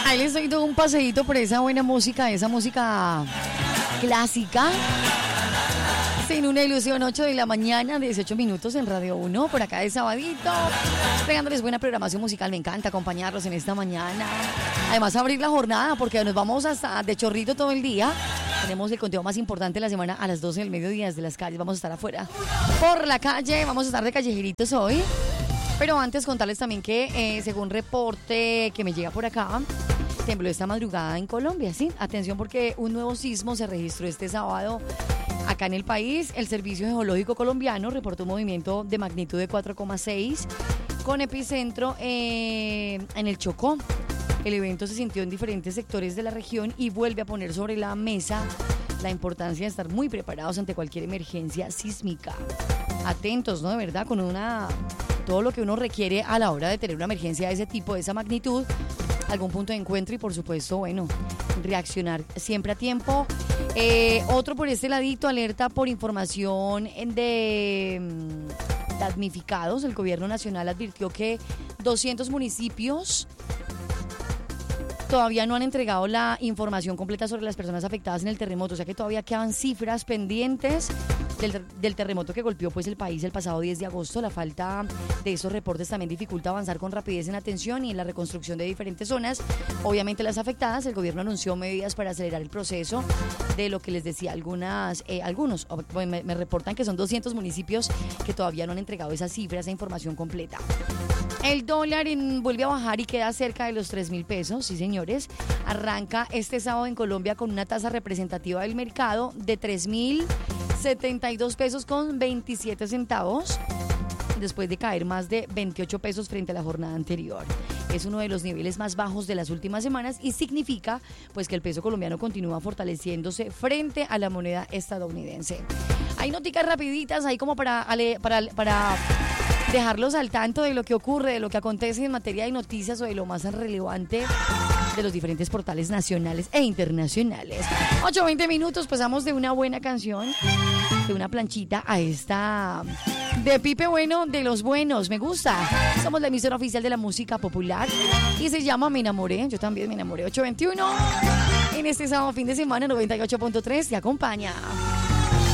Ahí les estoy dando un paseíto por esa buena música, esa música clásica. Sin una ilusión, 8 de la mañana, 18 minutos en Radio 1, por acá de sabadito, pegándoles buena programación musical. Me encanta acompañarlos en esta mañana. Además, abrir la jornada, porque nos vamos hasta de chorrito todo el día. Tenemos el conteo más importante de la semana a las 12 del mediodía desde las calles. Vamos a estar afuera por la calle, vamos a estar de callejeritos hoy. Pero antes contarles también que según reporte que me llega por acá, tembló esta madrugada en Colombia, ¿sí? Atención porque un nuevo sismo se registró este sábado acá en el país. El Servicio Geológico Colombiano reportó un movimiento de magnitud de 4,6 con epicentro en el Chocó. El evento se sintió en diferentes sectores de la región y vuelve a poner sobre la mesa la importancia de estar muy preparados ante cualquier emergencia sísmica. Atentos, ¿no? De verdad, con todo lo que uno requiere a la hora de tener una emergencia de ese tipo, de esa magnitud, algún punto de encuentro y por supuesto, bueno, reaccionar siempre a tiempo. Otro por este ladito, alerta por información de damnificados. El gobierno nacional advirtió que 200 municipios todavía no han entregado la información completa sobre las personas afectadas en el terremoto, o sea que todavía quedan cifras pendientes del terremoto que golpeó pues el país el pasado 10 de agosto. La falta de esos reportes también dificulta avanzar con rapidez en atención y en la reconstrucción de diferentes zonas. Obviamente las afectadas, el gobierno anunció medidas para acelerar el proceso de lo que les decía, algunos me reportan que son 200 municipios que todavía no han entregado esas cifras, esa información completa. El dólar vuelve a bajar y queda cerca de los 3.000 pesos, sí señores. Arranca este sábado en Colombia con una tasa representativa del mercado de 3.072 pesos con 27 centavos, después de caer más de 28 pesos frente a la jornada anterior. Es uno de los niveles más bajos de las últimas semanas y significa pues que el peso colombiano continúa fortaleciéndose frente a la moneda estadounidense. Hay noticas rapiditas ahí como para dejarlos al tanto de lo que ocurre, de lo que acontece en materia de noticias o de lo más relevante de los diferentes portales nacionales e internacionales. 8:20 minutos, pasamos de una buena canción, de una planchita a esta de Pipe Bueno, de los buenos. Me gusta. Somos la emisora oficial de la música popular y se llama Me Enamoré. Yo también me enamoré. 8:21 en este sábado fin de semana. 98.3 te acompaña.